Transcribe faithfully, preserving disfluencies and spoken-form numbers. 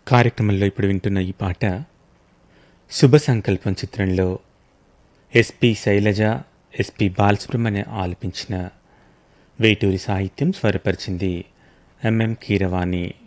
కార్యక్రమంలో ఇప్పుడు వింటున్న ఈ పాట శుభ సంకల్పం చిత్రంలో ఎస్పి శైలజ, ఎస్పి బాలసుబ్రహ్మణ్య ఆలపించిన వేటూరి సాహిత్యం, స్వరపరిచింది ఎంఎం కీరవాణి.